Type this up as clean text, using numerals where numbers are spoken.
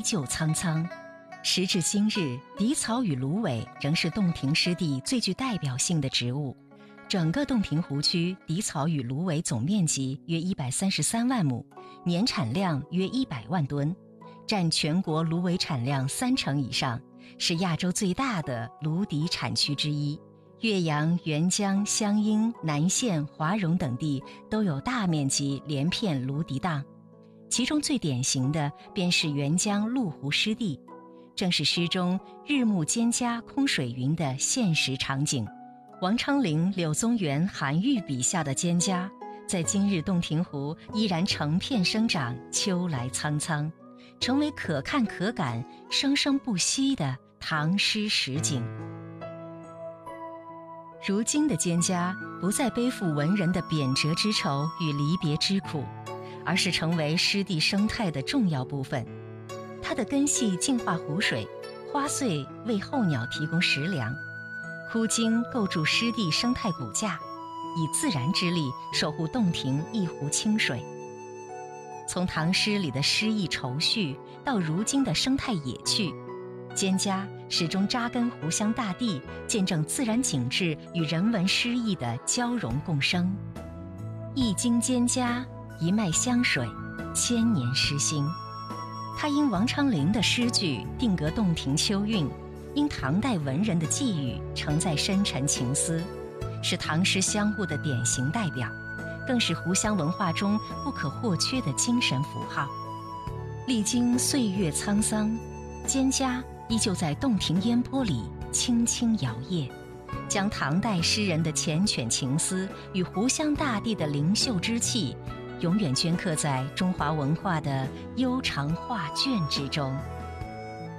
旧苍苍。时至今日，荻草与芦苇仍是洞庭湿地最具代表性的植物。整个洞庭湖区荻草与芦苇总面积约133万亩，年产量约100万吨，占全国芦苇产量30%以上，是亚洲最大的芦荻产区之一。岳阳、沅江、湘阴、南县、华容等地都有大面积连片芦荻荡，其中最典型的便是沅江麓湖湿地，正是诗中日暮蒹葭空水云的现实场景。王昌龄、柳宗元、韩愈笔下的蒹葭，在今日洞庭湖依然成片生长，秋来苍苍，成为可看可感、生生不息的唐诗实景。如今的蒹葭不再背负文人的贬谪之愁与离别之苦，而是成为湿地生态的重要部分。它的根系净化湖水，花穗为候鸟提供食粮，枯茎构筑湿地生态骨架，以自然之力守护洞庭一湖清水。从唐诗里的诗意愁绪到如今的生态野趣，蒹葭始终扎根湖湘大地，见证自然景致与人文诗意的交融共生。一茎蒹葭，一脉香水，千年诗心。它因王昌龄的诗句定格洞庭秋韵，因唐代文人的寄语承载深沉情思，是唐诗香雾的典型代表，更是湖湘文化中不可或缺的精神符号。历经岁月沧桑，蒹葭依旧在洞庭烟波里轻轻摇曳，将唐代诗人的缱绻情思与湖湘大地的灵秀之气永远镌刻在中华文化的悠长画卷之中。